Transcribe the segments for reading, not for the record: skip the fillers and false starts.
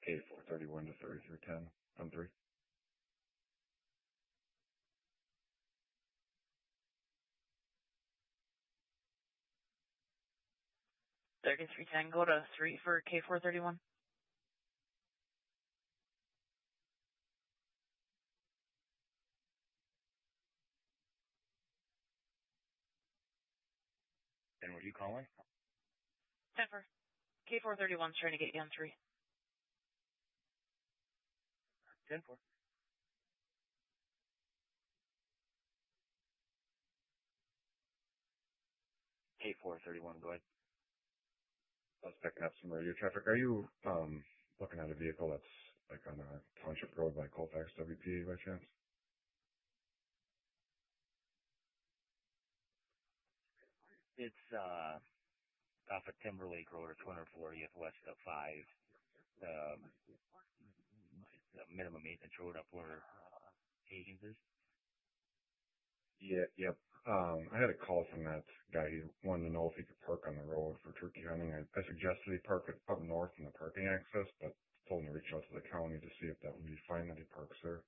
K431 to 3310 on 3. 3310, go to 3 for K431. And were you calling? 10 for K431's trying to get you on 3. 10-4. K431, go ahead. I was picking up some radio traffic. Are you looking at a vehicle that's like on a township road by Colfax WPA by chance? It's off of Timberlake Road or 240th west of 5. The minimum maintenance road up where Hagen's is. Yeah, yep. I had a call from that guy. He wanted to know if he could park on the road for turkey hunting. I suggested he park it up north in the parking access, but told him to reach out to the county to see if that would be fine that he parks there.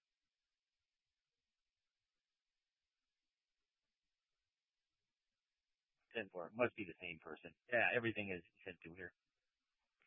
10-4. Must be the same person. Yeah, everything is sent to here.